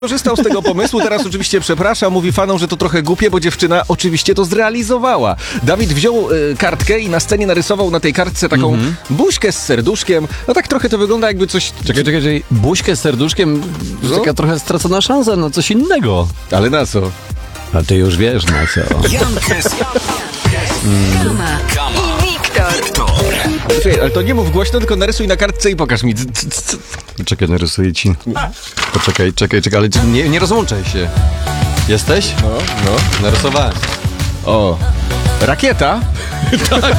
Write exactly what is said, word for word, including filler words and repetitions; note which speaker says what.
Speaker 1: Korzystał z tego pomysłu, teraz oczywiście przeprasza, mówi fanom, że to trochę głupie, bo dziewczyna oczywiście to zrealizowała. Dawid wziął y, kartkę i na scenie narysował na tej kartce taką mm-hmm. buźkę z serduszkiem. No tak trochę to wygląda jakby coś...
Speaker 2: Czekaj, czekaj, czekaj. Buźkę z serduszkiem, no? Taka trochę stracona szansa na coś innego.
Speaker 1: Ale na co?
Speaker 2: A ty już wiesz na co.
Speaker 3: Kama i Wiktor.
Speaker 1: Słuchaj, ale to nie mów głośno, tylko narysuj na kartce i pokaż mi.
Speaker 2: Czekaj, narysuję ci. Poczekaj, czekaj, czekaj, ale nie, nie rozłączaj się. Jesteś?
Speaker 1: No, no.
Speaker 2: Narysowałem.
Speaker 1: O, rakieta?
Speaker 2: Tak.